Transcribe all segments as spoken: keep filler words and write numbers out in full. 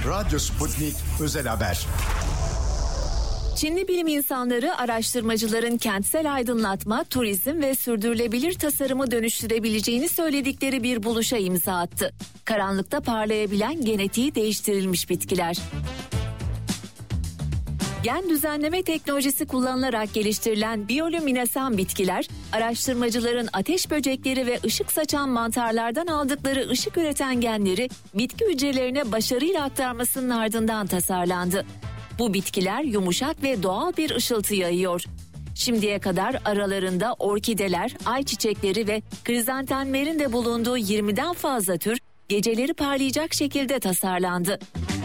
Radyo Sputnik Özel Haber. Çinli bilim insanları araştırmacıların kentsel aydınlatma, turizm ve sürdürülebilir tasarımı dönüştürebileceğini söyledikleri bir buluşa imza attı. Karanlıkta parlayabilen genetiği değiştirilmiş bitkiler. Gen düzenleme teknolojisi kullanılarak geliştirilen biyolüminesan bitkiler, araştırmacıların ateş böcekleri ve ışık saçan mantarlardan aldıkları ışık üreten genleri bitki hücrelerine başarıyla aktarmasının ardından tasarlandı. Bu bitkiler yumuşak ve doğal bir ışıltı yayıyor. Şimdiye kadar aralarında orkideler, ayçiçekleri ve krizantemlerin de bulunduğu yirmiden fazla tür geceleri parlayacak şekilde tasarlandı.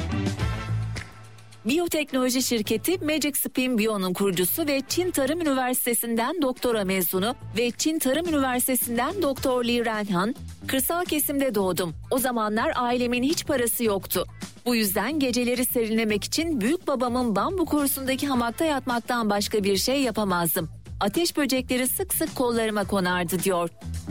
Biyoteknoloji şirketi Magic Spin Bio'nun kurucusu ve Çin Tarım Üniversitesi'nden doktora mezunu ve Çin Tarım Üniversitesi'nden Doktor Li Renhan, "Kırsal kesimde doğdum. O zamanlar ailemin hiç parası yoktu. Bu yüzden geceleri serinlemek için büyük babamın bambu korusundaki hamakta yatmaktan başka bir şey yapamazdım. Ateş böcekleri sık sık kollarıma konardı," diyor.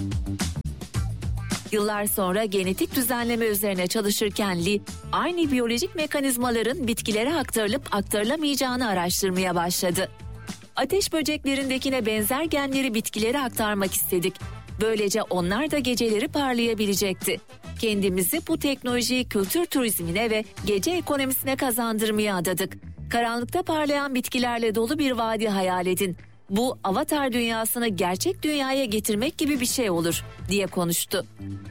Yıllar sonra genetik düzenleme üzerine çalışırken Li, aynı biyolojik mekanizmaların bitkilere aktarılıp aktarılamayacağını araştırmaya başladı. Ateş böceklerindekine benzer genleri bitkilere aktarmak istedik. Böylece onlar da geceleri parlayabilecekti. Kendimizi bu teknolojiyi kültür turizmine ve gece ekonomisine kazandırmaya adadık. Karanlıkta parlayan bitkilerle dolu bir vadi hayal edin. Bu avatar dünyasını gerçek dünyaya getirmek gibi bir şey olur, diye konuştu.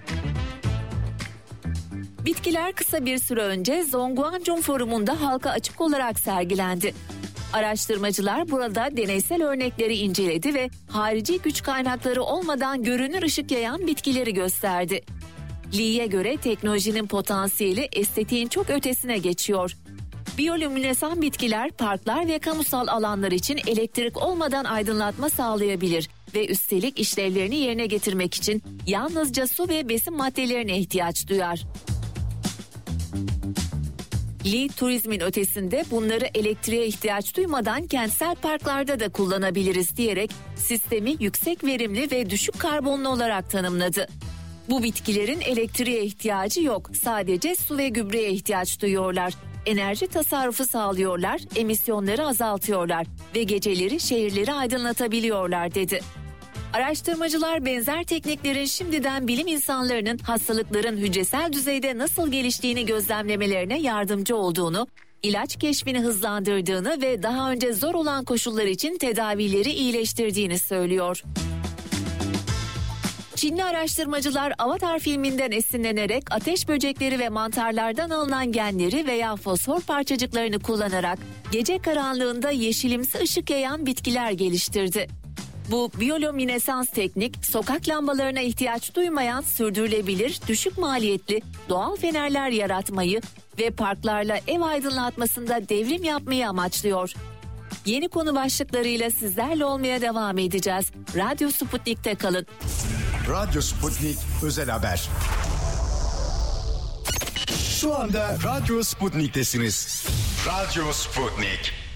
Bitkiler kısa bir süre önce Zhongguancun Forumu'nda halka açık olarak sergilendi. Araştırmacılar burada deneysel örnekleri inceledi ve harici güç kaynakları olmadan görünür ışık yayan bitkileri gösterdi. Li'ye göre teknolojinin potansiyeli estetiğin çok ötesine geçiyor. Biyolüminesan bitkiler parklar ve kamusal alanlar için elektrik olmadan aydınlatma sağlayabilir ve üstelik işlevlerini yerine getirmek için yalnızca su ve besin maddelerine ihtiyaç duyar. Li, turizmin ötesinde bunları elektriğe ihtiyaç duymadan kentsel parklarda da kullanabiliriz diyerek sistemi yüksek verimli ve düşük karbonlu olarak tanımladı. Bu bitkilerin elektriğe ihtiyacı yok, sadece su ve gübreye ihtiyaç duyuyorlar. Enerji tasarrufu sağlıyorlar, emisyonları azaltıyorlar ve geceleri şehirleri aydınlatabiliyorlar, dedi. Araştırmacılar benzer tekniklerin şimdiden bilim insanlarının hastalıkların hücresel düzeyde nasıl geliştiğini gözlemlemelerine yardımcı olduğunu, ilaç keşfini hızlandırdığını ve daha önce zor olan koşullar için tedavileri iyileştirdiğini söylüyor. Çinli araştırmacılar Avatar filminden esinlenerek ateş böcekleri ve mantarlardan alınan genleri veya fosfor parçacıklarını kullanarak gece karanlığında yeşilimsi ışık yayan bitkiler geliştirdi. Bu biyolüminesans teknik, sokak lambalarına ihtiyaç duymayan sürdürülebilir, düşük maliyetli doğal fenerler yaratmayı ve parklarla ev aydınlatmasında devrim yapmayı amaçlıyor. Yeni konu başlıklarıyla sizlerle olmaya devam edeceğiz. Radyo Sputnik'te kalın. Radyo Sputnik Özel Haber. Şu anda Radyo Sputnik'tesiniz. Radyo Sputnik.